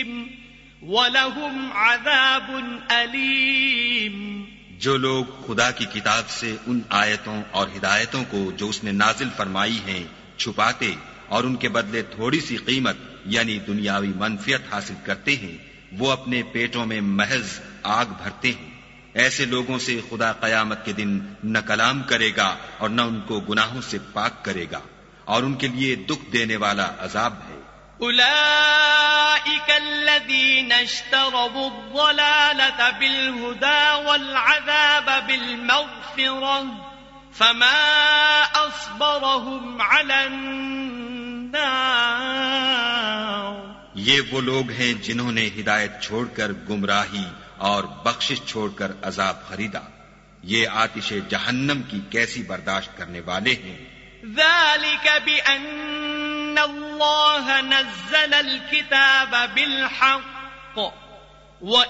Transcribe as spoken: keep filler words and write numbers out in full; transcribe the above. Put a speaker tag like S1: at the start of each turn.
S1: وَلَهُمْ عَذَابٌ أَلِيمٌ۔
S2: جو لوگ خدا کی کتاب سے ان آیتوں اور ہدایتوں کو جو اس نے نازل فرمائی ہیں چھپاتے اور ان کے بدلے تھوڑی سی قیمت یعنی دنیاوی منفعت حاصل کرتے ہیں، وہ اپنے پیٹوں میں محض آگ بھرتے ہیں، ایسے لوگوں سے خدا قیامت کے دن نہ کلام کرے گا اور نہ ان کو گناہوں سے پاک کرے گا، اور ان کے لیے دکھ دینے والا عذاب ہے۔
S1: أولئك الذين اشتروا الضلالة بالهدى والعذاب بالمغفرة فما أصبرهم على النار۔
S2: یہ وہ لوگ ہیں جنہوں نے ہدایت چھوڑ کر گمراہی اور بخشش چھوڑ کر عذاب خریدا، یہ آتش جہنم کی کیسی برداشت کرنے والے ہیں۔
S1: ذلك بأن الله نزل الكتاب بالحق